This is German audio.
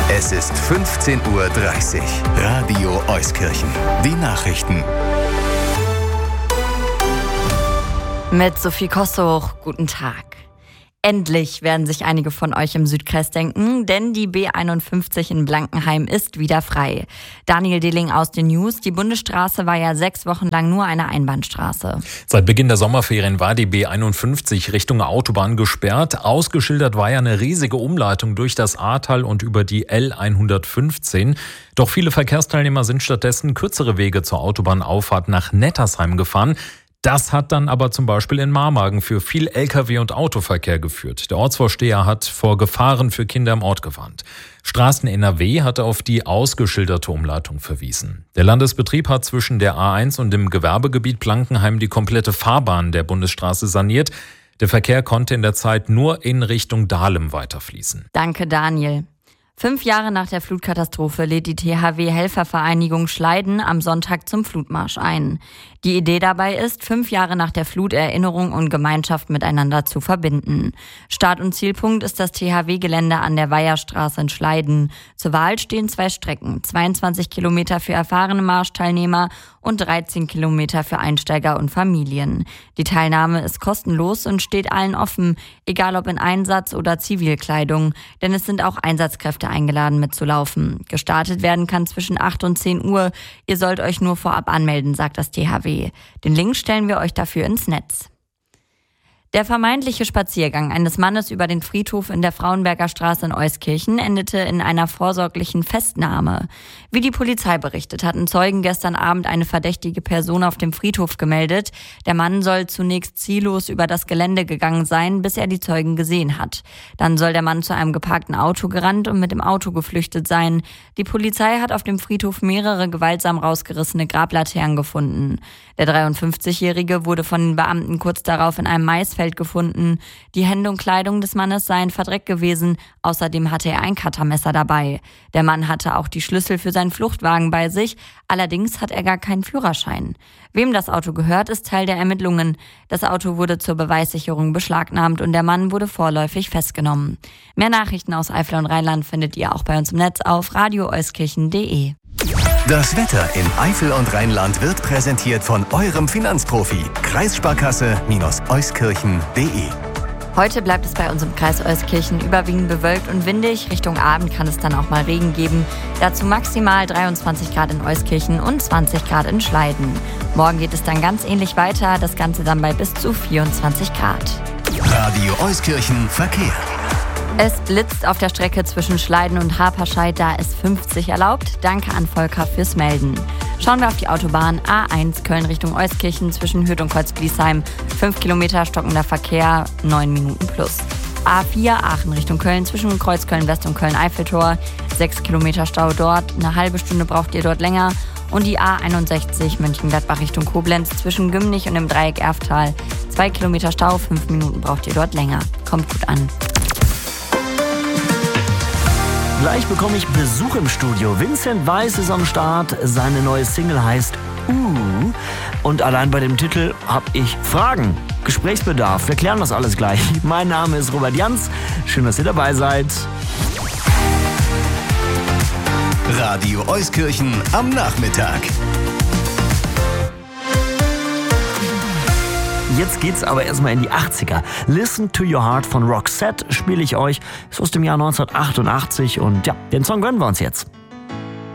Es ist 15:30 Uhr. Radio Euskirchen. Die Nachrichten. Mit Sophie Kossoch, guten Tag. Endlich werden sich einige von euch im Südkreis denken, denn die B51 in Blankenheim ist wieder frei. Daniel Dehling aus den News. Die Bundesstraße war ja 6 Wochen lang nur eine Einbahnstraße. Seit Beginn der Sommerferien war die B51 Richtung Autobahn gesperrt. Ausgeschildert war ja eine riesige Umleitung durch das Ahrtal und über die L115. Doch viele Verkehrsteilnehmer sind stattdessen kürzere Wege zur Autobahnauffahrt nach Nettersheim gefahren. Das hat dann aber zum Beispiel in Marmagen für viel Lkw- und Autoverkehr geführt. Der Ortsvorsteher hat vor Gefahren für Kinder im Ort gewarnt. Straßen NRW hatte auf die ausgeschilderte Umleitung verwiesen. Der Landesbetrieb hat zwischen der A1 und dem Gewerbegebiet Blankenheim die komplette Fahrbahn der Bundesstraße saniert. Der Verkehr konnte in der Zeit nur in Richtung Dahlem weiterfließen. Danke, Daniel. 5 Jahre nach der Flutkatastrophe lädt die THW-Helfervereinigung Schleiden am Sonntag zum Flutmarsch ein. Die Idee dabei ist, 5 Jahre nach der Flut Erinnerung und Gemeinschaft miteinander zu verbinden. Start- und Zielpunkt ist das THW-Gelände an der Weiherstraße in Schleiden. Zur Wahl stehen 2 Strecken, 22 Kilometer für erfahrene Marschteilnehmer und 13 Kilometer für Einsteiger und Familien. Die Teilnahme ist kostenlos und steht allen offen, egal ob in Einsatz- oder Zivilkleidung, denn es sind auch Einsatzkräfte eingeladen mitzulaufen. Gestartet werden kann zwischen 8 und 10 Uhr. Ihr sollt euch nur vorab anmelden, sagt das THW. Den Link stellen wir euch dafür ins Netz. Der vermeintliche Spaziergang eines Mannes über den Friedhof in der Frauenberger Straße in Euskirchen endete in einer vorsorglichen Festnahme. Wie die Polizei berichtet, hatten Zeugen gestern Abend eine verdächtige Person auf dem Friedhof gemeldet. Der Mann soll zunächst ziellos über das Gelände gegangen sein, bis er die Zeugen gesehen hat. Dann soll der Mann zu einem geparkten Auto gerannt und mit dem Auto geflüchtet sein. Die Polizei hat auf dem Friedhof mehrere gewaltsam rausgerissene Grablaternen gefunden. Der 53-Jährige wurde von den Beamten kurz darauf in einem Maisfeld gefunden. Die Hände und Kleidung des Mannes seien verdreckt gewesen. Außerdem hatte er ein Cuttermesser dabei. Der Mann hatte auch die Schlüssel für seinen Fluchtwagen bei sich. Allerdings hat er gar keinen Führerschein. Wem das Auto gehört, ist Teil der Ermittlungen. Das Auto wurde zur Beweissicherung beschlagnahmt und der Mann wurde vorläufig festgenommen. Mehr Nachrichten aus Eifel und Rheinland findet ihr auch bei uns im Netz auf radioeuskirchen.de. Das Wetter in Eifel und Rheinland wird präsentiert von eurem Finanzprofi. Kreissparkasse-Euskirchen.de. Heute bleibt es bei uns im Kreis Euskirchen überwiegend bewölkt und windig. Richtung Abend kann es dann auch mal Regen geben. Dazu maximal 23 Grad in Euskirchen und 20 Grad in Schleiden. Morgen geht es dann ganz ähnlich weiter, das Ganze dann bei bis zu 24 Grad. Radio Euskirchen Verkehr. Es blitzt auf der Strecke zwischen Schleiden und Haperscheid, da ist 50 erlaubt. Danke an Volker fürs Melden. Schauen wir auf die Autobahn A1 Köln Richtung Euskirchen zwischen Hürth und Kreuzgliesheim. 5 Kilometer stockender Verkehr, 9 Minuten plus. A4 Aachen Richtung Köln zwischen Kreuzköln West und Köln-Eiffeltor. 6 Kilometer Stau dort, eine halbe Stunde braucht ihr dort länger. Und die A61 Mönchengladbach Richtung Koblenz zwischen Gümnich und dem Dreieck Erftal. 2 Kilometer Stau, 5 Minuten braucht ihr dort länger. Kommt gut an. Gleich bekomme ich Besuch im Studio. Vincent Weiss ist am Start. Seine neue Single heißt Und allein bei dem Titel habe ich Fragen. Gesprächsbedarf. Wir klären das alles gleich. Mein Name ist Robert Janz. Schön, dass ihr dabei seid. Radio Euskirchen am Nachmittag. Jetzt geht's aber erstmal in die 80er. Listen to Your Heart von Roxette spiele ich euch. Ist aus dem Jahr 1988 und ja, den Song gönnen wir uns jetzt.